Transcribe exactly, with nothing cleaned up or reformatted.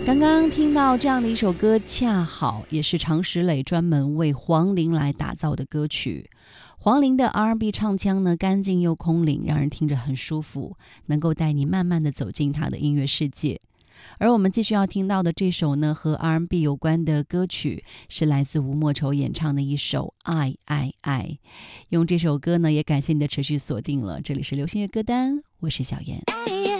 刚刚听到这样的一首歌，恰好也是常石磊专门为黄龄来打造的歌曲。黄龄的 R and B 唱腔呢，干净又空灵，让人听着很舒服，能够带你慢慢的走进他的音乐世界。而我们继续要听到的这首呢，和 R and B 有关的歌曲，是来自吴莫愁演唱的一首《爱爱爱》。用这首歌呢，也感谢你的持续锁定了，这里是流行乐歌单，我是小妍。